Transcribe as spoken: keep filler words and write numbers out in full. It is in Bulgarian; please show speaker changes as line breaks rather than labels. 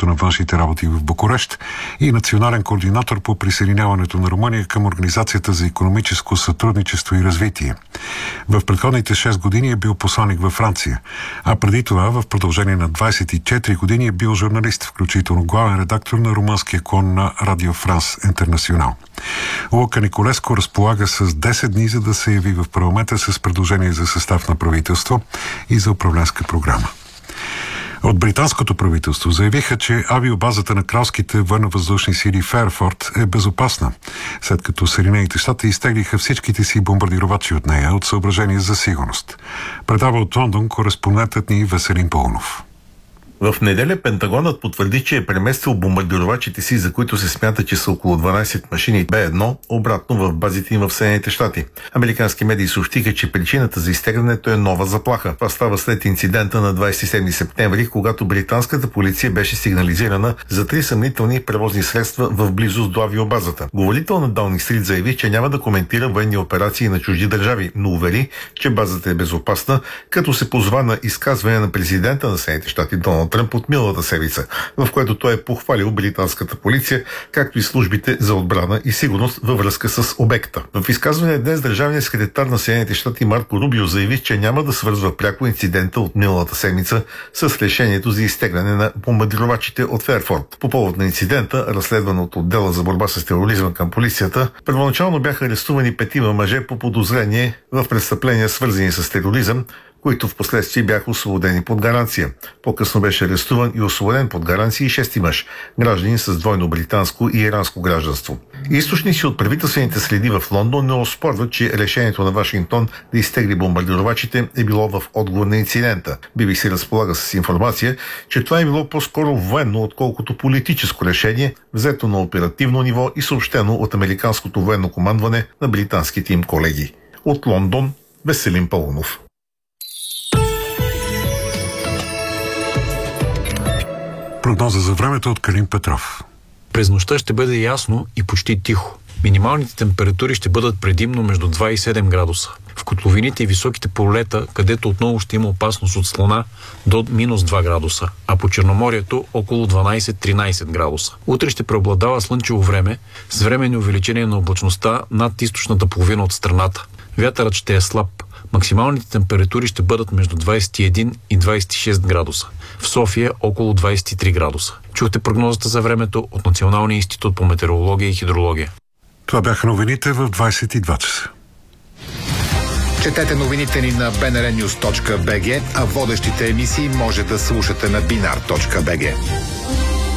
Министерството на външните работи в Букурещ и национален координатор по присъединяването на Румъния към Организацията за икономическо сътрудничество и развитие. В предходните шест години е бил посланик във Франция, а преди това в продължение на двадесет и четири години е бил журналист, включително главен редактор на румънския клон на Радио Франс Интернационал. Лука Николеско разполага с десет дни, за да се яви в парламента с предложение за състав на правителство и за управленска програма. От британското правителство заявиха, че авиобазата на кралските военновъздушни сили Фейерфорд е безопасна, след като Съединените щати изтеглиха всичките си бомбардировачи от нея от съображение за сигурност. Предава от Лондон кореспондентът ни Веселин Паунов.
В неделя Пентагонът потвърди, че е преместил бомбардировачите си, за които се смята, че са около дванадесет машини Б едно, обратно в базите им в Съединените щати. Американски медии съобщиха, че причината за изтеглянето е нова заплаха. Това става след инцидента на двадесет и седми септември, когато британската полиция беше сигнализирана за три съмнителни превозни средства в близост до авиобазата. Говорител на Даунинг Стрит заяви, че няма да коментира военни операции на чужди държави, но увери, че базата е безопасна, като се позва на изказване на президента на Съединените щати Доналд Тръмп от миналата седмица, в което той е похвалил британската полиция, както и службите за отбрана и сигурност във връзка с обекта. В изказване днес държавният секретар на Съединените щати Марко Рубио заяви, че няма да свързва пряко инцидента от миналата седмица с решението за изтегляне на бомбардировачите от Фейерфорд. По повод на инцидента, разследван от отдела за борба с тероризма към полицията, първоначално бяха арестувани петима мъже по подозрение в престъпления, свързани с тероризъм, които в последствие бяха освободени под гаранция. По-късно беше арестуван и освободен под гаранция и шести мъж, гражданин с двойно британско и иранско гражданство. Източници от правителствените следи в Лондон не оспорват, че решението на Вашингтон да изтегли бомбардировачите е било в отговор на инцидента. Би би си разполага с информация, че това е било по-скоро военно, отколкото политическо решение, взето на оперативно ниво и съобщено от американското военно командване на британските им колеги. От Лондон, Веселин Паунов.
Прогноза за времето от Калин Петров.
През нощта ще бъде ясно и почти тихо. Минималните температури ще бъдат предимно между два и седем градуса. В котловините и високите полета, където отново ще има опасност от слона, до минус два градуса, а по Черноморието около дванадесет-тринадесет градуса. Утре ще преобладава слънчево време с временни увеличение на облачността над източната половина от страната. Вятърът ще е слаб. Максималните температури ще бъдат между двадесет и един и двадесет и шест градуса. В София около двадесет и три градуса. Чухте прогнозата за времето от Националния институт по метеорология и хидрология.
Това бяха новините в двадесет и два часа.
Четете новините ни на би ен ар нюз точка би джи, а водещите емисии може да слушате на бинар точка би джи.